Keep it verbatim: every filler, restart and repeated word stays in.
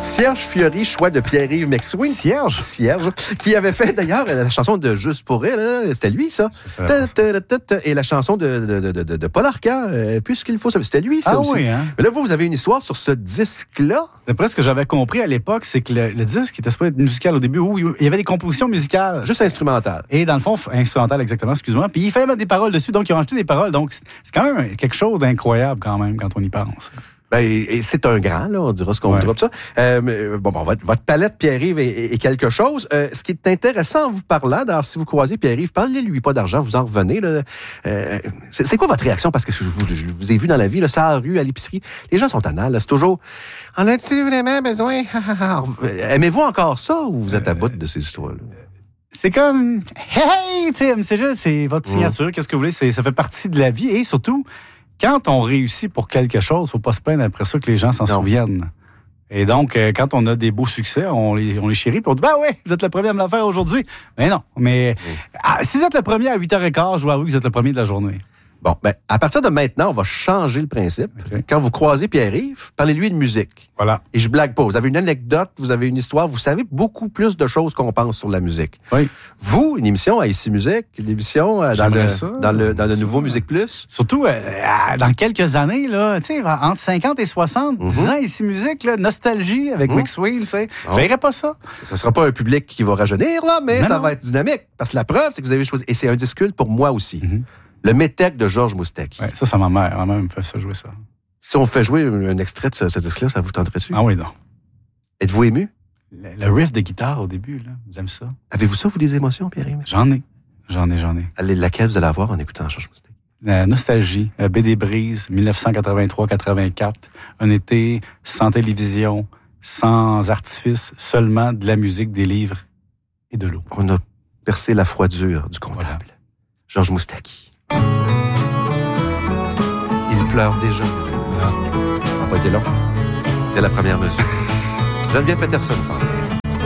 Cierge Fiori, choix de Pierre-Yves McSween. Cierge? Cierge, qui avait fait d'ailleurs la chanson de Juste pour elle, là, c'était lui, ça. ça, ça Et la chanson de, de, de, de, de Paul Arcand, euh, Puisqu'il faut, c'était lui, ça ah aussi. Oui, hein? Mais là, vous, vous avez une histoire sur ce disque-là. D'après ce que j'avais compris à l'époque, c'est que le, le disque était supposé être musical au début, où il y avait des compositions musicales. Juste instrumentales. Et dans le fond, instrumental exactement, excuse-moi. Puis il fallait mettre des paroles dessus, donc ils ont rajouté des paroles. Donc c'est quand même quelque chose d'incroyable quand même, quand on y pense. Ben, et c'est un grand, là, on dira ce qu'on ouais. voudra de ça. Euh, bon, bon, votre, votre palette, Pierre-Yves, est, est quelque chose. Euh, ce qui est intéressant en vous parlant, d'ailleurs, si vous croisez Pierre-Yves, parlez-lui pas d'argent, vous en revenez. Là. Euh, c'est, c'est quoi votre réaction? Parce que je vous, je vous ai vu dans la vie, là, ça à la rue, à l'épicerie. Les gens sont anales, c'est toujours « En as-tu vraiment besoin? » Aimez-vous encore ça ou vous êtes à bout de ces histoires-là? C'est comme « Hey! » Tu sais, c'est juste, c'est votre signature, mmh. qu'est-ce que vous voulez? C'est, ça fait partie de la vie et surtout... Quand on réussit pour quelque chose, faut pas se plaindre après ça que les gens s'en non. souviennent. Et donc, euh, quand on a des beaux succès, on les, on les chérit, puis on dit « Ben oui, vous êtes le premier à me la faire aujourd'hui. » Mais non, mais mmh. ah, si vous êtes le premier à huit heures quinze, je dois avouer que vous êtes le premier de la journée. Bon, ben, à partir de maintenant, on va changer le principe. Okay. Quand vous croisez Pierre-Yves, parlez-lui de musique. Voilà. Et je blague pas. Vous avez une anecdote, vous avez une histoire, vous savez beaucoup plus de choses qu'on pense sur la musique. Oui. Vous, une émission à Ici Musique, une émission euh, dans, le, ça, dans le dans le nouveau ça. Musique Plus. Surtout euh, dans quelques années, là, tu sais, entre cinquante et soixante, mm-hmm. dix ans Ici Musique, là, nostalgie avec mm-hmm. McSween, tu sais. Je verrais pas ça. Ça sera pas un public qui va rajeunir, là, mais non, ça non. va être dynamique. Parce que la preuve, c'est que vous avez choisi. Et c'est un disque culte pour moi aussi. Mm-hmm. Le Métèque de Georges Moustaki. Ouais, ça, c'est ma mère. Ma mère me fait ça jouer ça. Si on fait jouer un extrait de ce, ce disque-là, ça vous tenterait-tu? Ah oui, non. Êtes-vous ému? Le, le riff de guitare au début, là, j'aime ça. Avez-vous ça, vous, des émotions, Pierre-Yves? J'en ai. J'en ai, j'en ai. Allez, laquelle vous allez avoir en écoutant Georges Moustaki? La nostalgie. B D Brise, dix-neuf cent quatre-vingt-trois quatre-vingt-quatre. Un été sans télévision, sans artifice, seulement de la musique, des livres et de l'eau. On a percé la froidure du comptable. Voilà. Georges Moustaki. Il pleure déjà. Ça n'a pas été long. Dès la première mesure. Geneviève Peterson s'en vient.